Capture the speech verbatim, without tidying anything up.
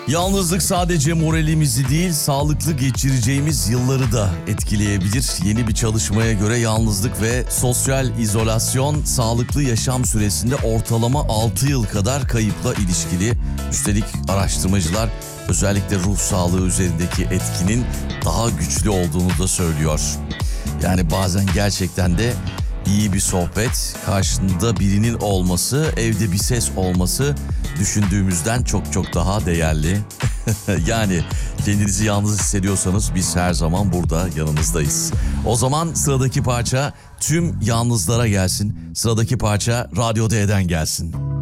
Yalnızlık sadece moralimizi değil, sağlıklı geçireceğimiz yılları da etkileyebilir. Yeni bir çalışmaya göre yalnızlık ve sosyal izolasyon sağlıklı yaşam süresinde ortalama altı yıl kadar kayıpla ilişkili. Üstelik araştırmacılar özellikle ruh sağlığı üzerindeki etkinin daha güçlü olduğunu da söylüyor. Yani bazen gerçekten de iyi bir sohbet, karşında birinin olması, evde bir ses olması düşündüğümüzden çok çok daha değerli. Yani kendinizi yalnız hissediyorsanız biz her zaman burada yanınızdayız. O zaman sıradaki parça tüm yalnızlara gelsin. Sıradaki parça Radyo D'den gelsin.